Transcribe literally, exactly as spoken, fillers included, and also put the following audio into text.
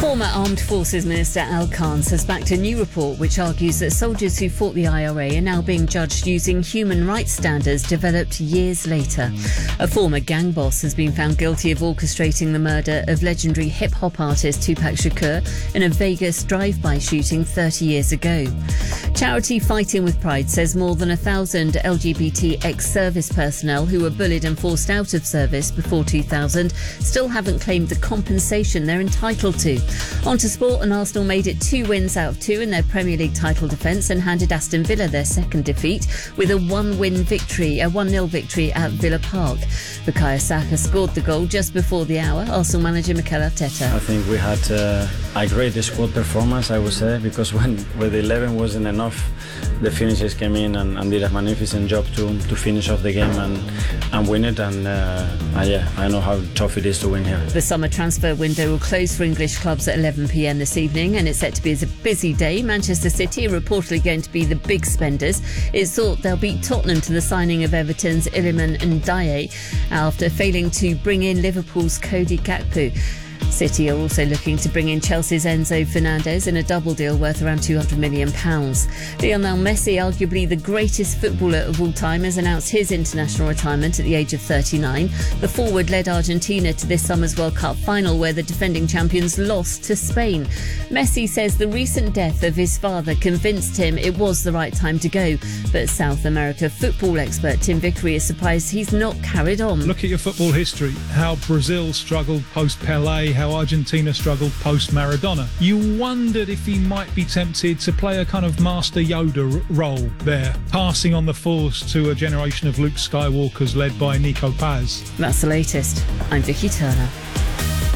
Former Armed Forces Minister Al Khans has backed a new report which argues that soldiers who fought the I R A are now being judged using human rights standards developed years later. A former gang boss has been found guilty of orchestrating the murder of legendary hip-hop artist Tupac Shakur in a Vegas drive-by shooting thirty years ago. Charity Fighting with Pride says more than a thousand L G B T ex-service personnel who were bullied and forced out of service before two thousand still haven't claimed the compensation they're entitled to. On to sport, and Arsenal made it two wins out of two in their Premier League title defence and handed Aston Villa their second defeat with a one-win victory, a one nil victory at Villa Park. Bukayo Saka scored the goal just before the hour. Arsenal manager Mikel Arteta. I think we had uh, a great squad performance, I would say, because when with eleven wasn't enough, the finishers came in and, and did a magnificent job to to finish off the game and, and win it. And uh, uh, yeah, I know how tough it is to win here. The summer transfer window will close for English clubs at eleven p m this evening, and it's set to be a busy day. Manchester City are reportedly going to be the big spenders. It's thought they'll beat Tottenham to the signing of Everton's Iliman Ndiaye after failing to bring in Liverpool's Cody Gakpo. City are also looking to bring in Chelsea's Enzo Fernandez in a double deal worth around two hundred million pounds. Lionel Messi, arguably the greatest footballer of all time, has announced his international retirement at the age of thirty-nine. The forward led Argentina to this summer's World Cup final, where the defending champions lost to Spain. Messi says the recent death of his father convinced him it was the right time to go, but South America football expert Tim Vickery is surprised he's not carried on. Look at your football history, how Brazil struggled post-Pelé, how Argentina struggled post-Maradona. You wondered if he might be tempted to play a kind of Master Yoda r- role there, passing on the force to a generation of Luke Skywalkers led by Nico Paz. That's the latest. I'm Vicky Turner.